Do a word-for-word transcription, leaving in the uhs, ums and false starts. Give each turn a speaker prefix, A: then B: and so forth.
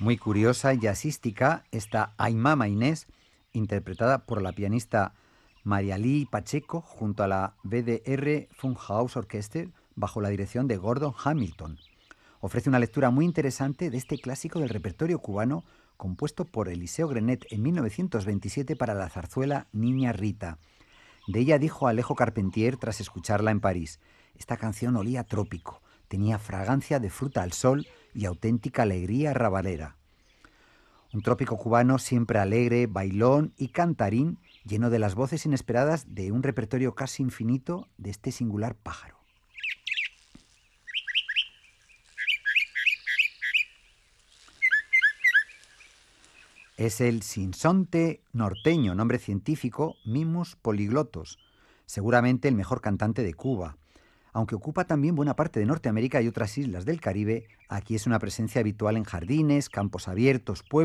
A: Muy curiosa y jazzística esta Ay Mama Inés, interpretada por la pianista Marialí Pacheco junto a la B D R Funhouse Orchestra bajo la dirección de Gordon Hamilton. Ofrece una lectura muy interesante de este clásico del repertorio cubano compuesto por Eliseo Grenet en mil novecientos veintisiete para la zarzuela Niña Rita. De ella dijo Alejo Carpentier tras escucharla en París: esta canción olía a trópico, tenía fragancia de fruta al sol y auténtica alegría rabalera. Un trópico cubano siempre alegre, bailón y cantarín, lleno de las voces inesperadas de un repertorio casi infinito de este singular pájaro. Es el sinsonte norteño, nombre científico Mimus polyglotos, seguramente el mejor cantante de Cuba. Aunque ocupa también buena parte de Norteamérica y otras islas del Caribe, aquí es una presencia habitual en jardines, campos abiertos, pueblos